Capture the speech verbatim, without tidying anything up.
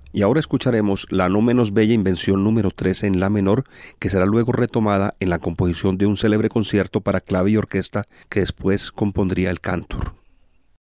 Y ahora escucharemos la no menos bella invención número trece en la menor, que será luego retomada en la composición de un célebre concierto para clave y orquesta que después compondría el Cantor.